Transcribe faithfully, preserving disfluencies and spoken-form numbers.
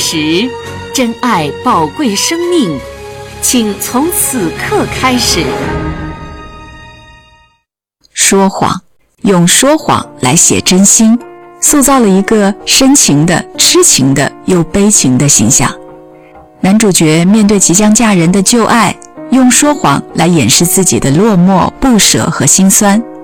时，珍爱宝贵生命，请从此刻开始。 说谎，用说谎来写真心，塑造了一个深情的、痴情的又悲情的形象。男主角面对即将嫁人的旧爱，用说谎来掩饰自己的落寞、不舍和心酸，